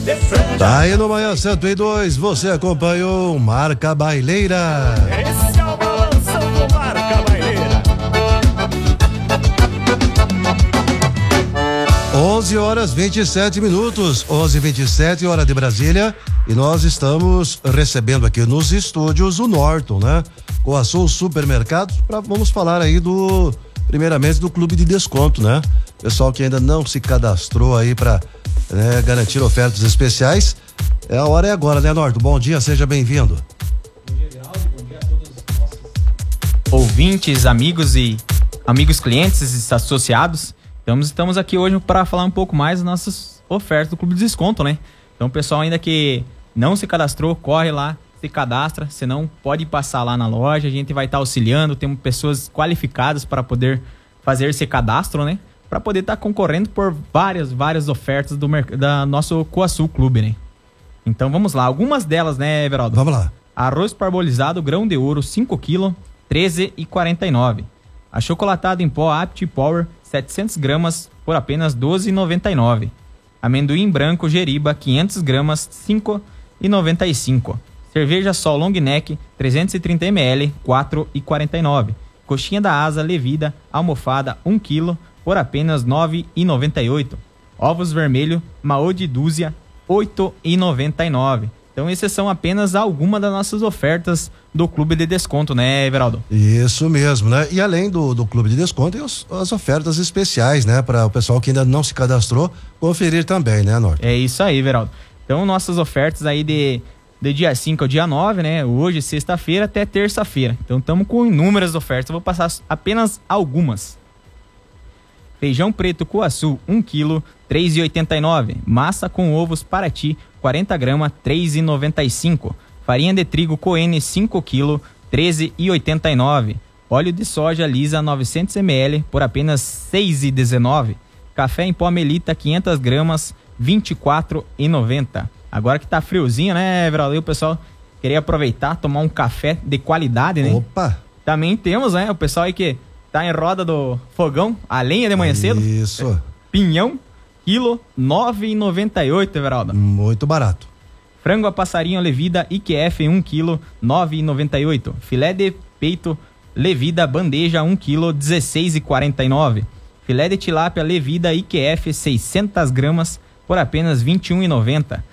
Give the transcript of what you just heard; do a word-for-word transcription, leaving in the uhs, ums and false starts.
Tá aí no Manhã cento e dois, você acompanhou Marca Baileira. Esse é o balanção do Marca Baileira. onze horas vinte e sete minutos, onze e vinte e sete, hora de Brasília, e nós estamos recebendo aqui nos estúdios o Norton, né? Coaçu Supermercados, pra, vamos falar aí do, primeiramente do Clube de Desconto, né? Pessoal que ainda não se cadastrou aí pra, né, garantir ofertas especiais, é a hora é agora, né, Norton? Bom dia, seja bem-vindo. Bom dia, Geraldo, bom dia a todos os nossos ouvintes, amigos e amigos clientes e associados. Então, estamos aqui hoje para falar um pouco mais das nossas ofertas do Clube de Desconto, né? Então, o pessoal ainda que não se cadastrou, corre lá, se cadastra, senão pode passar lá na loja, a gente vai estar auxiliando, temos pessoas qualificadas para poder fazer esse cadastro, né? Para poder estar concorrendo por várias, várias ofertas do da nosso Coaçu Clube, né? Então, vamos lá, algumas delas, né, Everaldo? Vamos lá. Arroz parbolizado, grão de ouro, cinco quilos, treze reais e quarenta e nove centavos. Achocolatado em pó Apti Power, setecentas gramas, por apenas doze reais e noventa e nove centavos. Amendoim branco Geriba, quinhentas gramas, cinco reais e noventa e cinco centavos. Cerveja Sol Long Neck, trezentos e trinta mililitros, quatro reais e quarenta e nove centavos. Coxinha da Asa Levida, almofada, um quilo, por apenas nove reais e noventa e oito centavos. Ovos vermelho, Maô de dúzia, oito reais e noventa e nove centavos. Então, essas são apenas algumas das nossas ofertas do Clube de Desconto, né, Everaldo? Isso mesmo, né? E além do, do Clube de Desconto, tem os, as ofertas especiais, né? Para o pessoal que ainda não se cadastrou, conferir também, né, Norton? É isso aí, Everaldo. Então, nossas ofertas aí de, de dia cinco ao dia nove, né? Hoje, sexta-feira, até terça-feira. Então, estamos com inúmeras ofertas. Eu vou passar apenas algumas. Feijão preto Coaçu, um quilo, três reais e oitenta e nove centavos. Massa com ovos Paraty, quarenta gramas, três reais e noventa e cinco centavos. Farinha de trigo Coene, cinco quilos, treze reais e oitenta e nove centavos. Óleo de soja lisa, novecentos mililitros, por apenas seis reais e dezenove centavos. Café em pó Melita, quinhentas gramas, vinte e quatro reais e noventa centavos. Agora que tá friozinho, né, Everaldo? O pessoal queria aproveitar, tomar um café de qualidade, né? Opa! Também temos, né, o pessoal aí que tá em roda do fogão, a lenha de manhã cedo. Isso. Pinhão, quilo, nove reais e noventa e oito centavos, Everaldo. Muito barato. Frango a passarinho Levida I Q F, um quilo, nove reais e noventa e oito centavos. Filé de peito Levida bandeja, um quilo, dezesseis reais e quarenta e nove centavos. Filé de tilápia Levida I Q F, seiscentas gramas, por apenas vinte e um reais e noventa centavos.